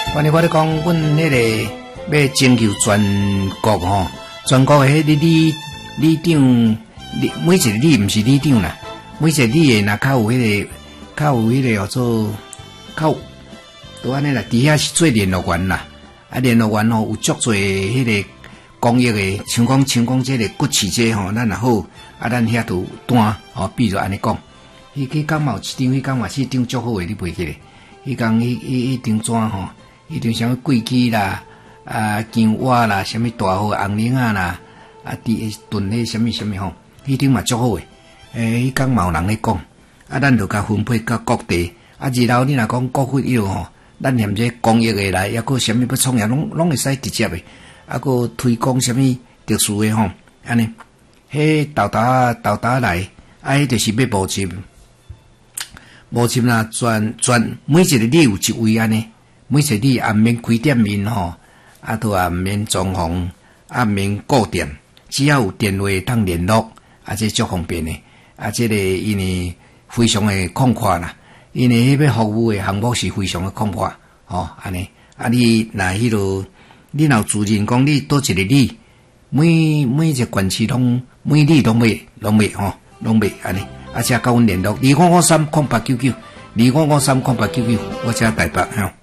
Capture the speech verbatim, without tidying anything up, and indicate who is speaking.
Speaker 1: 反正我咧讲，阮迄个要征求全国吼，全国诶迄个里里长，每一个里毋是里长啦，每一个里诶若较有迄、那个，较有迄个叫做，较都安尼啦，底下是做联络员啦，啊联络员吼有足侪迄个公益诶，像讲像讲即个骨刺这吼，咱若好，啊咱遐都单吼，比如安尼讲，迄迄工嘛有一张，迄工嘛是张足好诶，你袂记咧？迄工迄迄迄张纸吼。迄张啥物桂枝啦，啊姜蛙啦，啥物大号红菱仔啦，啊伫炖迄啥物啥物吼，迄张嘛足好诶。诶，迄工嘛有人咧讲，啊，咱就甲分配到各地。啊，日后你若讲国费有吼，咱嫌这公益诶来，抑个啥物要创业，拢拢会使直接诶。啊，个推广啥物特殊诶吼，安尼，迄豆豆啊豆豆来，啊，迄就是要募集，募集啦，全全每一个里有一位安尼。每一日也毋免开店面吼，啊，都也毋免装潢，啊，毋免固店，只要有电话通联络，啊，这足方便诶。啊，这个因为非常诶广阔啦，因为迄要服务诶项目是非常诶广阔，吼，安尼。啊，你若迄落，你若有自认讲你倒一个里，每每一个县市拢每里拢卖，拢卖吼，拢卖安尼。啊，且甲阮联络二五五三空八九九，二五五三空八九九，我遮台北吼。